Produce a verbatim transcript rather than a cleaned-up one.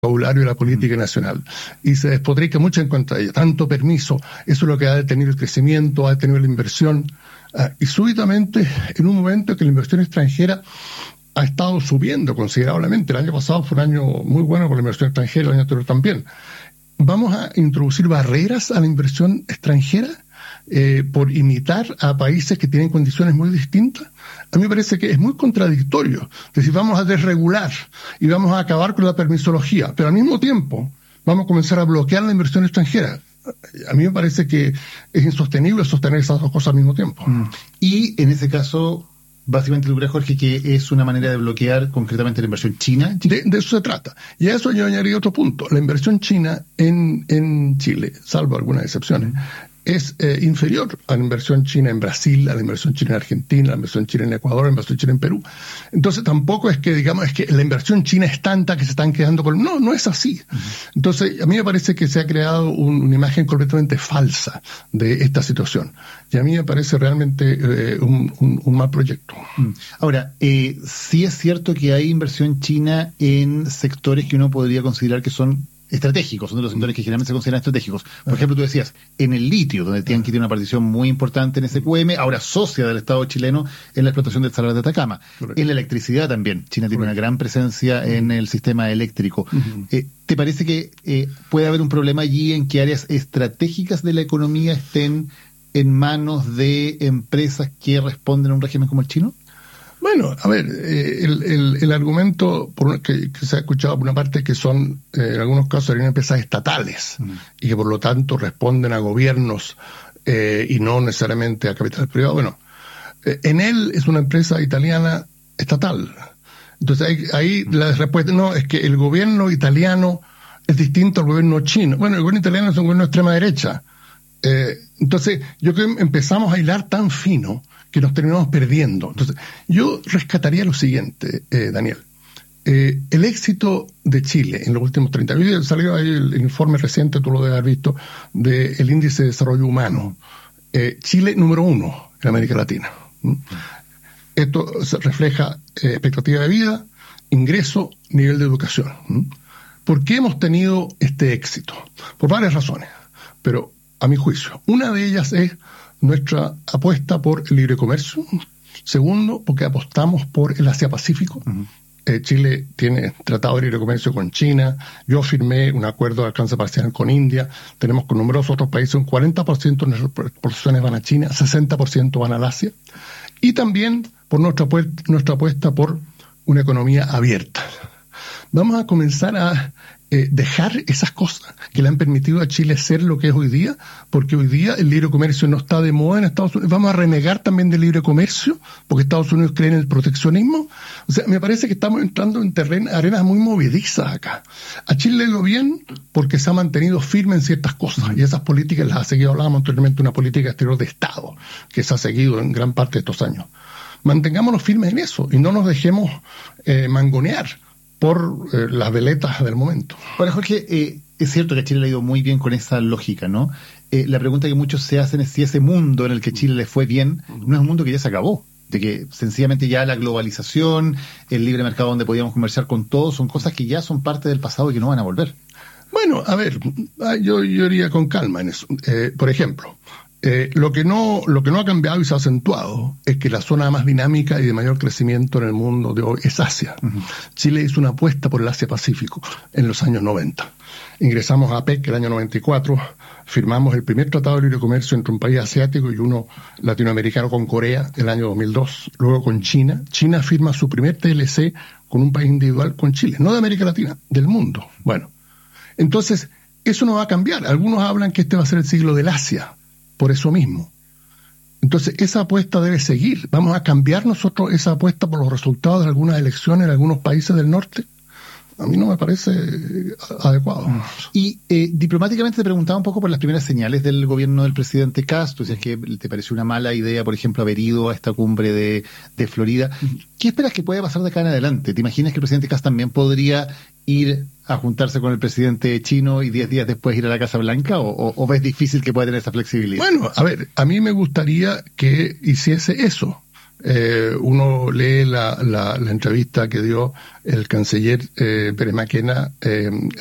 vocabulario de la política nacional y se despotrica mucho en contra de ella. Tanto permiso, eso es lo que ha detenido el crecimiento, ha detenido la inversión, uh, y súbitamente, en un momento que la inversión extranjera ha estado subiendo considerablemente, el año pasado fue un año muy bueno por la inversión extranjera, el año anterior también, ¿vamos a introducir barreras a la inversión extranjera eh, por imitar a países que tienen condiciones muy distintas? A mí me parece que es muy contradictorio. Es decir, vamos a desregular y vamos a acabar con la permisología, pero al mismo tiempo vamos a comenzar a bloquear la inversión extranjera. A mí me parece que es insostenible sostener esas dos cosas al mismo tiempo. Mm. Y en ese caso, básicamente tú crees, Jorge, que es una manera de bloquear concretamente la inversión china. De, de eso se trata. Y a eso yo añadiría otro punto. La inversión china en, en Chile, salvo algunas excepciones, es eh, inferior a la inversión china en Brasil, a la inversión china en Argentina, a la inversión china en Ecuador, a la inversión china en Perú. Entonces tampoco es que, digamos, es que la inversión china es tanta que se están quedando con... No, no es así. Uh-huh. Entonces, a mí me parece que se ha creado un, una imagen completamente falsa de esta situación. Y a mí me parece realmente eh, un, un, un mal proyecto. Uh-huh. Ahora, eh, sí es cierto que hay inversión china en sectores que uno podría considerar que son estratégicos, son de los sectores que generalmente se consideran estratégicos. Por ejemplo, tú decías, en el litio, donde Tianqi tiene una participación muy importante en ese Q M, ahora socia del Estado chileno en la explotación del Salar de Atacama. Correcto. En la electricidad también. China tiene Correcto. Una gran presencia en el sistema eléctrico. Uh-huh. Eh, ¿Te parece que eh, puede haber un problema allí en que áreas estratégicas de la economía estén en manos de empresas que responden a un régimen como el chino? Bueno, a ver, eh, el, el, el argumento por una, que, que se ha escuchado por una parte es que son, eh, en algunos casos, serían empresas estatales uh-huh. y que por lo tanto responden a gobiernos eh, y no necesariamente a capital privado. Bueno, eh, Enel es una empresa italiana estatal. Entonces ahí, ahí uh-huh. la respuesta no es que el gobierno italiano es distinto al gobierno chino. Bueno, el gobierno italiano es un gobierno de extrema derecha. Eh, entonces, yo creo que empezamos a hilar tan fino que nos terminamos perdiendo. Entonces, yo rescataría lo siguiente, eh, Daniel. Eh, el éxito de Chile en los últimos treinta años, salió ahí el, el informe reciente, tú lo debes haber visto, del Índice de Desarrollo Humano. Eh, Chile número uno en América Latina. ¿Mm? Esto se refleja eh, expectativa de vida, ingreso, nivel de educación. ¿Mm? ¿Por qué hemos tenido este éxito? Por varias razones, pero a mi juicio, una de ellas es nuestra apuesta por el libre comercio. Segundo, porque apostamos por el Asia-Pacífico. Uh-huh. Eh, Chile tiene tratado de libre comercio con China. Yo firmé un acuerdo de alcance parcial con India. Tenemos con numerosos otros países. Un cuarenta por ciento de nuestras exportaciones van a China, sesenta por ciento van al Asia. Y también por nuestra, nuestra apuesta por una economía abierta. Vamos a comenzar a eh, dejar esas cosas que le han permitido a Chile ser lo que es hoy día, porque hoy día el libre comercio no está de moda en Estados Unidos. Vamos a renegar también del libre comercio, porque Estados Unidos cree en el proteccionismo. O sea, me parece que estamos entrando en terreno, arenas muy movedizas acá. A Chile le ha ido bien porque se ha mantenido firme en ciertas cosas, y esas políticas las ha seguido, hablábamos anteriormente, una política exterior de Estado, que se ha seguido en gran parte de estos años. Mantengámonos firmes en eso, y no nos dejemos eh, mangonear por eh, las veletas del momento. Ahora, Jorge, eh, es cierto que a Chile le ha ido muy bien con esa lógica, ¿no? Eh, la pregunta que muchos se hacen es si ese mundo en el que Chile le fue bien no es un mundo que ya se acabó, de que sencillamente ya la globalización, el libre mercado donde podíamos comerciar con todos, son cosas que ya son parte del pasado y que no van a volver. Bueno, a ver, yo, yo iría con calma en eso. Eh, por ejemplo, Eh, lo que no lo que no ha cambiado y se ha acentuado es que la zona más dinámica y de mayor crecimiento en el mundo de hoy es Asia. Uh-huh. Chile hizo una apuesta por el Asia-Pacífico en los años noventa. Ingresamos a APEC el año noventa y cuatro, firmamos el primer tratado de libre comercio entre un país asiático y uno latinoamericano con Corea el año dos mil dos, luego con China. China firma su primer T L C con un país individual, con Chile, no de América Latina, del mundo. Bueno, entonces, eso no va a cambiar. Algunos hablan que este va a ser el siglo del Asia, por eso mismo. Entonces, esa apuesta debe seguir. ¿Vamos a cambiar nosotros esa apuesta por los resultados de algunas elecciones en algunos países del norte? A mí no me parece adecuado. Y eh, diplomáticamente te preguntaba un poco por las primeras señales del gobierno del presidente Kast. Tú decías que te pareció una mala idea, por ejemplo, haber ido a esta cumbre de, de Florida. ¿Qué esperas que pueda pasar de acá en adelante? ¿Te imaginas que el presidente Kast también podría ir a juntarse con el presidente chino y diez días después ir a la Casa Blanca? ¿O, o, o ves difícil que pueda tener esa flexibilidad? Bueno, a ver, a mí me gustaría que hiciese eso. Eh, uno lee la, la, la entrevista que dio el canciller eh, Pérez Maquena, eh,